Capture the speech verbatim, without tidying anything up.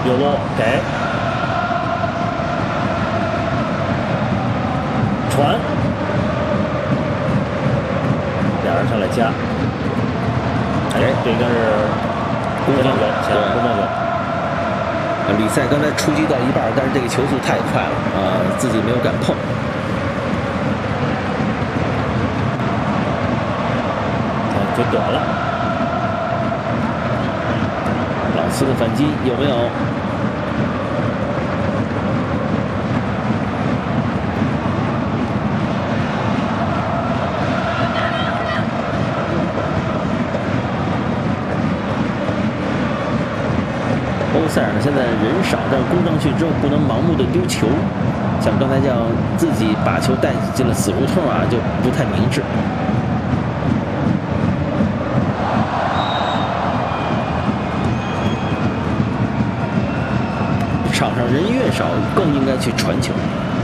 右路给传，俩人上来夹。哎，这应该是攻防球，前攻防球。 比赛刚才出击到一半，但是这个球速太快了啊，自己没有敢碰。 就短了。 老斯的反击有没有？欧塞尔呢？现在人少，但是攻上去之后不能盲目的丢球，像刚才这样自己把球带进了死胡同啊，就不太明智。场上人越少，更应该去传球。